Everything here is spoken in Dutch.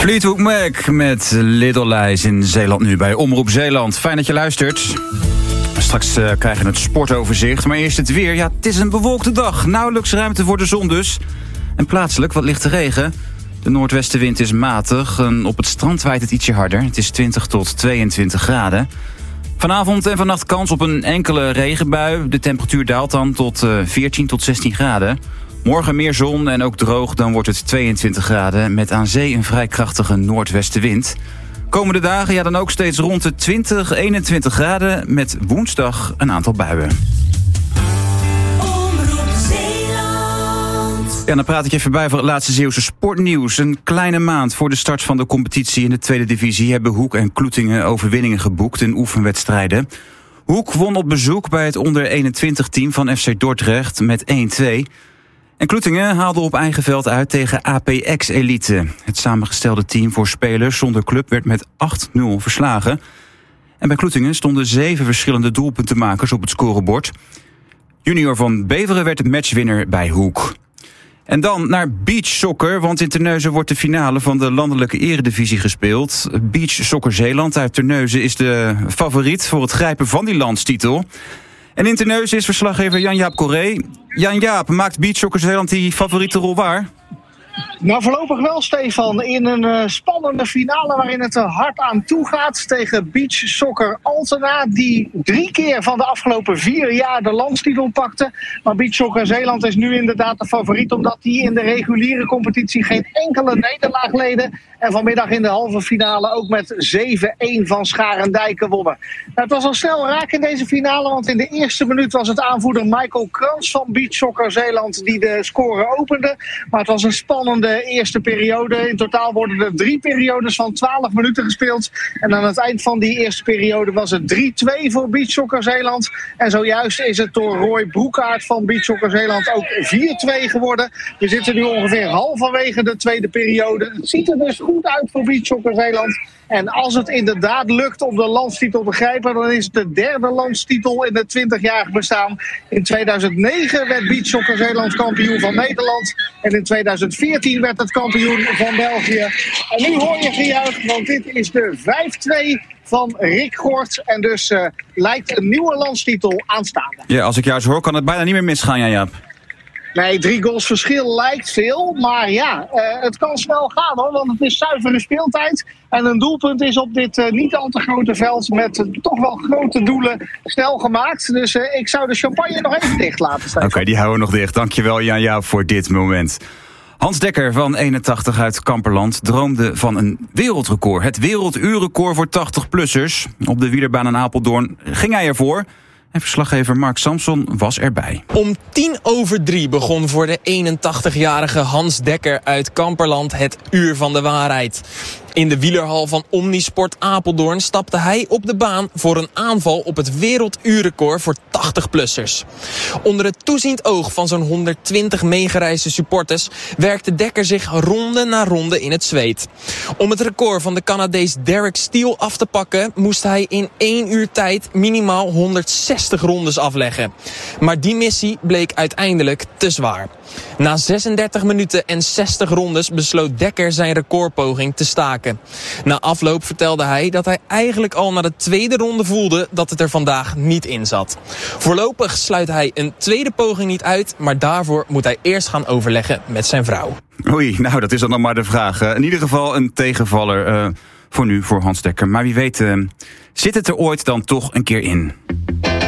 Fleetwood Mac met Little Lies in Zeeland nu bij Omroep Zeeland. Fijn dat je luistert. Straks krijgen we het sportoverzicht. Maar eerst het weer. Ja, het is een bewolkte dag. Nauwelijks ruimte voor de zon dus. En plaatselijk wat lichte regen. De noordwestenwind is matig. En op het strand waait het ietsje harder. Het is 20 tot 22 graden. Vanavond en vannacht kans op een enkele regenbui. De temperatuur daalt dan tot 14 tot 16 graden. Morgen meer zon en ook droog, dan wordt het 22 graden... met aan zee een vrij krachtige noordwestenwind. Komende dagen ja, dan ook steeds rond de 20, 21 graden... met woensdag een aantal buien. Ja, dan praat ik even bij voor het laatste Zeeuwse sportnieuws. Een kleine maand voor de start van de competitie in de tweede divisie... hebben Hoek en Kloetingen overwinningen geboekt in oefenwedstrijden. Hoek won op bezoek bij het onder-21-team van FC Dordrecht met 1-2... En Kloetingen haalde op eigen veld uit tegen APX Elite. Het samengestelde team voor spelers zonder club werd met 8-0 verslagen. En bij Kloetingen stonden 7 verschillende doelpuntenmakers op het scorebord. Junior van Beveren werd de matchwinner bij Hoek. En dan naar beachsoccer, want in Terneuzen wordt de finale van de landelijke eredivisie gespeeld. Beachsoccer Zeeland uit Terneuzen is de favoriet voor het grijpen van die landstitel. En in Terneuzen is verslaggever Jan-Jaap Corré. Jan-Jaap, maakt beachsoccer Zeeland die favoriete rol waar? Nou, voorlopig wel, Stefan. In een spannende finale waarin het er hard aan toe gaat tegen Beach Soccer Altena, die 3 keer van de afgelopen 4 jaar de landstitel pakte. Maar Beach Soccer Zeeland is nu inderdaad de favoriet, omdat die in de reguliere competitie geen enkele nederlaag leden. En vanmiddag in de halve finale ook met 7-1 van Scharendijken wonnen. Nou, het was al snel raak in deze finale, want in de eerste minuut was het aanvoerder Michael Krans van Beach Soccer Zeeland die de score opende. Maar het was een spannende eerste periode. In totaal worden er 3 periodes van 12 minuten gespeeld. En aan het eind van die eerste periode was het 3-2 voor Beach Soccer Zeeland. En zojuist is het door Roy Broekaert van Beach Soccer Zeeland ook 4-2 geworden. We zitten nu ongeveer halverwege de tweede periode. Het ziet er dus goed uit voor Beach Soccer Zeeland. En als het inderdaad lukt om de landstitel te grijpen, dan is het de 3e landstitel in het 20-jarig bestaan. In 2009 werd Beach Soccer Zeeland kampioen van Nederland. En in 2014 werd het kampioen van België. En nu hoor je gejuich, want dit is de 5-2 van Rick Gorts. En dus lijkt een nieuwe landstitel aanstaande. Ja, als ik jou eens hoor, kan het bijna niet meer misgaan, Jan-Jaap. Nee, 3 goals verschil lijkt veel. Maar ja, het kan snel gaan hoor. Want het is zuivere speeltijd. En een doelpunt is op dit niet al te grote veld met toch wel grote doelen snel gemaakt. Dus ik zou de champagne nog even dicht laten staan. Oké, die houden we nog dicht. Dankjewel Jan-Jaap voor dit moment. Hans Dekker van 81 uit Kamperland droomde van een wereldrecord. Het werelduurrecord voor 80-plussers. Op de wielerbaan in Apeldoorn ging hij ervoor. En verslaggever Mark Samson was erbij. Om 2:10 begon voor de 81-jarige Hans Dekker uit Kamperland het uur van de waarheid. In de wielerhal van Omnisport Apeldoorn stapte hij op de baan voor een aanval op het werelduurrecord voor 80-plussers. Onder het toeziend oog van zo'n 120 meegereisde supporters werkte Dekker zich ronde na ronde in het zweet. Om het record van de Canadees Derek Steele af te pakken moest hij in 1 uur tijd minimaal 160 rondes afleggen. Maar die missie bleek uiteindelijk te zwaar. Na 36 minuten en 60 rondes besloot Dekker zijn recordpoging te staken. Na afloop vertelde hij dat hij eigenlijk al na de 2e ronde voelde dat het er vandaag niet in zat. Voorlopig sluit hij een tweede poging niet uit, maar daarvoor moet hij eerst gaan overleggen met zijn vrouw. Oei, nou dat is dan nog maar de vraag. In ieder geval een tegenvaller voor nu voor Hans Dekker. Maar wie weet zit het er ooit dan toch een keer in.